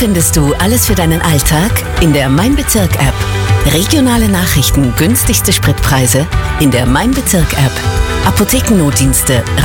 findest du alles für deinen Alltag in der Mein Bezirk-App. Regionale Nachrichten, günstigste Spritpreise in der Mein Bezirk-App. Apothekennotdienste,